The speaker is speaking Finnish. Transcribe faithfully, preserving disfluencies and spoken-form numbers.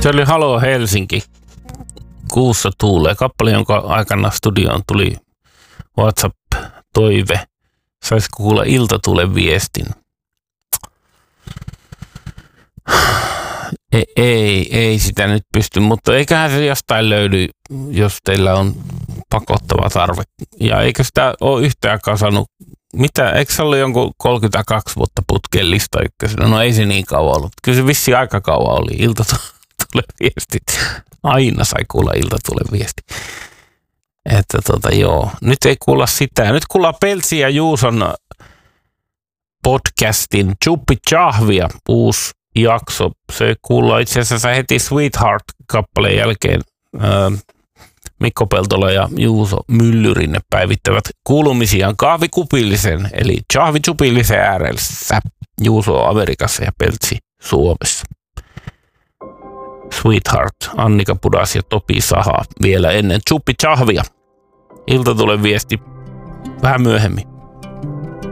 Se oli Halo Helsinki. Kuussa tuulee. Kappale, jonka aikana studioon tuli WhatsApp-toive. Saisiko kuulla Iltatuulen viestin? Ei, ei, ei sitä nyt pysty, mutta eiköhän se jostain löydy, jos teillä on pakottava tarve. Ja eikö sitä ole yhtään kasannut? Mitä, eikö se ollut jonkun kolmekymmentäkaksi vuotta putkeen lista ykkösenä? No ei se niin kauan ollut. Kyllä se vissiin aika kauan oli. Iltatuulen viestit. Aina sai kuulla Iltatuulen viesti. Että tota joo, nyt ei kuulla sitä. Nyt kuullaan Peltsi ja Juuson podcastin Chuppi Chahvia, uusi jakso. Se kuullaan itse asiassa heti Sweetheart-kappaleen jälkeen. Öö, Mikko Peltola ja Juuso Myllyrinne päivittävät kuulumisiaan kahvikupillisen, eli chahvichupillisen ääressä. Juuso Amerikassa ja Peltsi Suomessa. Sweetheart, Annika Pudas ja Topi Saha vielä ennen Chuppi Chahvia. Iltatuulen viesti vähän myöhemmin.